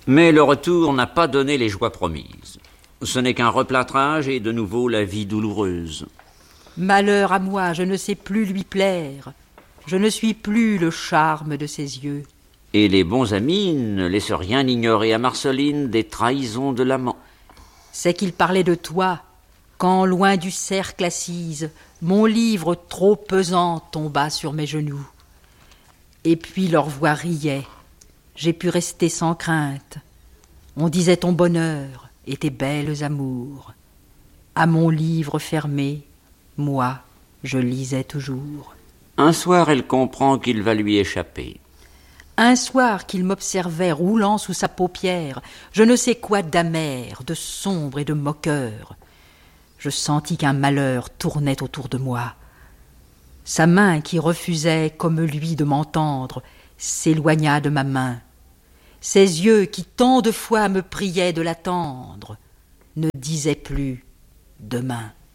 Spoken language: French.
Mais le retour n'a pas donné les joies promises. Ce n'est qu'un replâtrage et de nouveau la vie douloureuse. Malheur à moi, je ne sais plus lui plaire. Je ne suis plus le charme de ses yeux. Et les bons amis ne laissent rien ignorer à Marceline des trahisons de l'amant. C'est qu'il parlait de toi, quand, loin du cercle assise, mon livre trop pesant tomba sur mes genoux. Et puis leur voix riait. J'ai pu rester sans crainte. On disait ton bonheur et tes belles amours. À mon livre fermé, moi, je lisais toujours. Un soir, elle comprend qu'il va lui échapper. Un soir qu'il m'observait roulant sous sa paupière, je ne sais quoi d'amer, de sombre et de moqueur. Je sentis qu'un malheur tournait autour de moi. Sa main qui refusait, comme lui, de m'entendre, s'éloigna de ma main. Ses yeux qui tant de fois me priaient de l'attendre ne disaient plus demain.